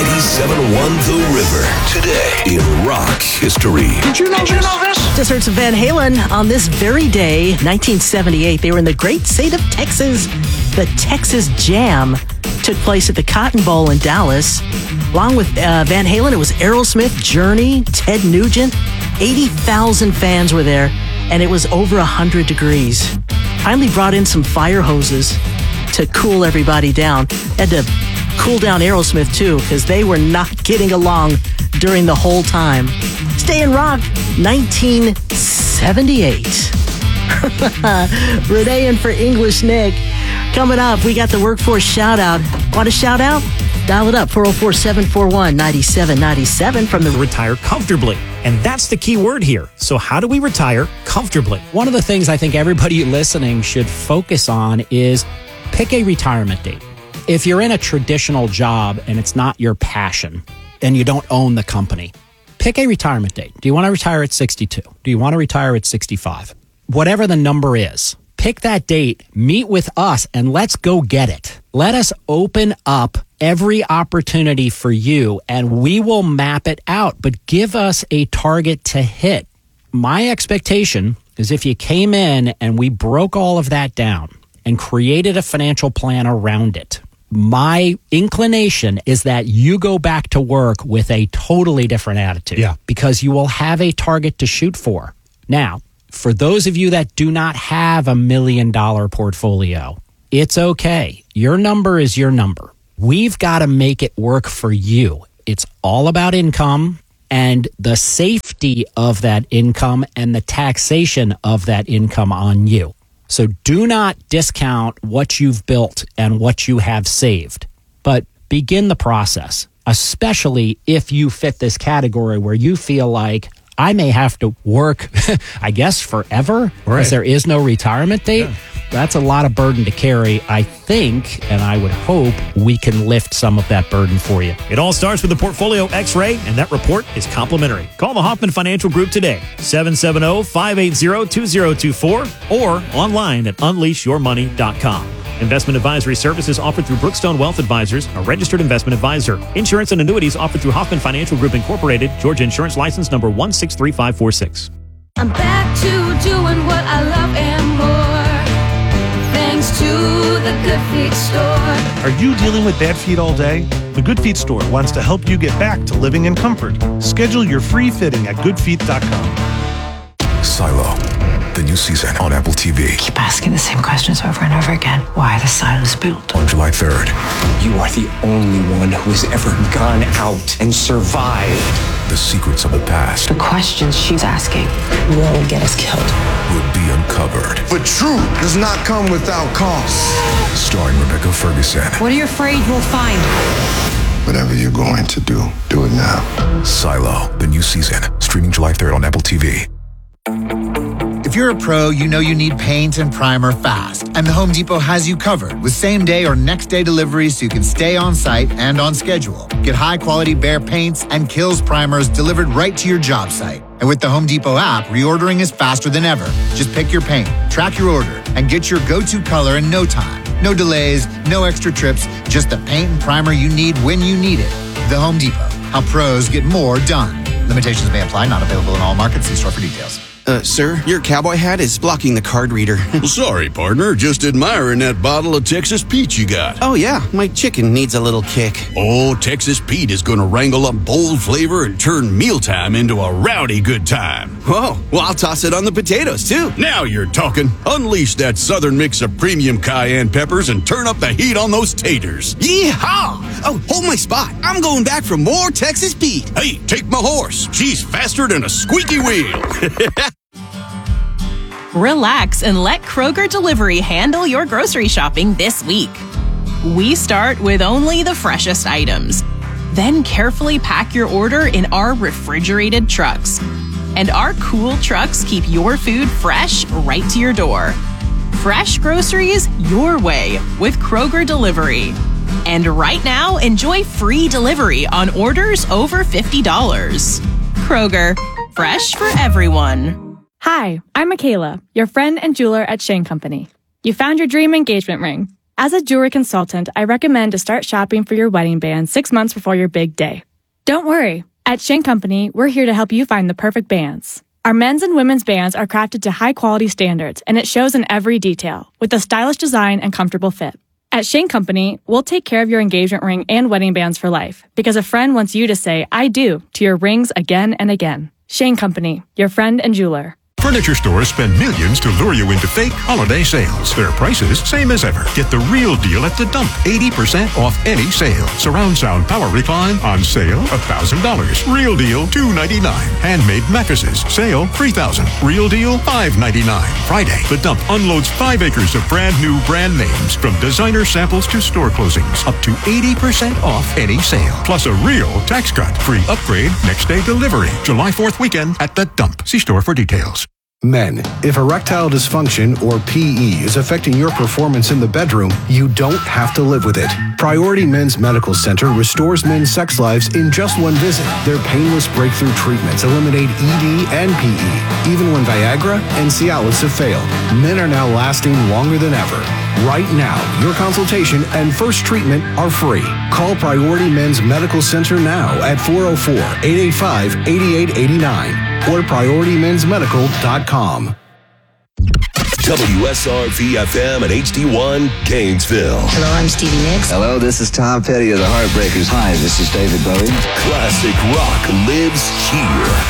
97.1 The River. Today in rock history. Did you know this? Just heard some Van Halen on this very day, 1978. They were in the great state of Texas. The Texas Jam took place at the Cotton Bowl in Dallas. Along with Van Halen, it was Aerosmith, Journey, Ted Nugent. 80,000 fans were there, and it was over 100 degrees. Finally brought in some fire hoses to cool everybody down. Had to cool down Aerosmith, too, because they were not getting along during the whole time. Stay in rock, 1978. Renee in for English Nick. Coming up, we got the workforce shout-out. Want a shout-out? Dial it up, 404-741-9797 from the... Retire comfortably. And that's the key word here. So how do we retire comfortably? One of the things I think everybody listening should focus on is pick a retirement date. If you're in a traditional job and it's not your passion and you don't own the company, pick a retirement date. Do you want to retire at 62? Do you want to retire at 65? Whatever the number is, pick that date, meet with us, and let's go get it. Let us open up every opportunity for you, and we will map it out, but give us a target to hit. My expectation is if you came in and we broke all of that down and created a financial plan around it, my inclination is that you go back to work with a totally different attitude. Yeah. Because you will have a target to shoot for. Now, for those of you that do not have $1 million portfolio, it's okay. Your number is your number. We've got to make it work for you. It's all about income and the safety of that income and the taxation of that income on you. So do not discount what you've built and what you have saved, but begin the process, especially if you fit this category where you feel like I may have to work, I guess, forever, because there is no retirement date. Yeah. That's a lot of burden to carry. I think, and I would hope, we can lift some of that burden for you. It all starts with the Portfolio X-Ray, and that report is complimentary. Call the Hoffman Financial Group today, 770-580-2024, or online at unleashyourmoney.com. Investment advisory services offered through Brookstone Wealth Advisors, a registered investment advisor. Insurance and annuities offered through Hoffman Financial Group Incorporated, Georgia Insurance License number 163546. I'm back to doing what I love and more, thanks to the Good Feet store. Are you dealing with bad feet all day? The Good Feet store wants to help you get back to living in comfort. Schedule your free fitting at goodfeet.com. Silo, the new season on Apple TV. Keep asking the same questions over and over again. Why the silos built? On July 3rd. You are the only one who has ever gone out and survived. The secrets of the past. The questions she's asking will get us killed. Will be uncovered. But truth does not come without cost. Starring Rebecca Ferguson. What are you afraid you'll find? Whatever you're going to do it now. Silo, the new season. Streaming July 3rd on Apple TV. If you're a pro, you know you need paint and primer fast. And the Home Depot has you covered with same-day or next-day deliveries so you can stay on site and on schedule. Get high-quality Behr paints and Kills primers delivered right to your job site. And with the Home Depot app, reordering is faster than ever. Just pick your paint, track your order, and get your go-to color in no time. No delays, no extra trips, just the paint and primer you need when you need it. The Home Depot. How pros get more done. Limitations may apply. Not available in all markets. See store for details. Sir, your cowboy hat is blocking the card reader. Sorry, partner. Just admiring that bottle of Texas Pete you got. Oh, yeah. My chicken needs a little kick. Oh, Texas Pete is going to wrangle up bold flavor and turn mealtime into a rowdy good time. Whoa. Well, I'll toss it on the potatoes, too. Now you're talking. Unleash that southern mix of premium cayenne peppers and turn up the heat on those taters. Yeehaw! Oh, hold my spot. I'm going back for more Texas Pete. Hey, take my horse. She's faster than a squeaky wheel. Relax and let Kroger Delivery handle your grocery shopping this week. We start with only the freshest items, then carefully pack your order in our refrigerated trucks. And our cool trucks keep your food fresh right to your door. Fresh groceries your way with Kroger Delivery. And right now, enjoy free delivery on orders over $50. Kroger, fresh for everyone. Hi, I'm Michaela, your friend and jeweler at Shane Company. You found your dream engagement ring. As a jewelry consultant, I recommend to start shopping for your wedding band 6 months before your big day. Don't worry. At Shane Company, we're here to help you find the perfect bands. Our men's and women's bands are crafted to high-quality standards, and it shows in every detail, with a stylish design and comfortable fit. At Shane Company, we'll take care of your engagement ring and wedding bands for life, because a friend wants you to say, I do, to your rings again and again. Shane Company, your friend and jeweler. Furniture stores spend millions to lure you into fake holiday sales. Their prices, same as ever. Get the real deal at the Dump. 80% off any sale. Surround sound power recline on sale, $1,000. Real deal, $299. Handmade mattresses, sale, $3,000. Real deal, $599. Friday, the Dump unloads 5 acres of brand new brand names, from designer samples to store closings. Up to 80% off any sale. Plus a real tax cut. Free upgrade, next day delivery. July 4th weekend at the Dump. See store for details. Men, if erectile dysfunction, or PE, is affecting your performance in the bedroom, you don't have to live with it. Priority Men's Medical Center restores men's sex lives in just one visit. Their painless breakthrough treatments eliminate ED and PE. Even when Viagra and Cialis have failed, men are now lasting longer than ever. Right now, your consultation and first treatment are free. Call Priority Men's Medical Center now at 404-885-8889 or PriorityMen'sMedical.com. WSRV-FM and HD1 Gainesville. Hello, I'm Stevie Nicks. Hello, this is Tom Petty of the Heartbreakers. Hi, this is David Bowie. Classic rock lives here.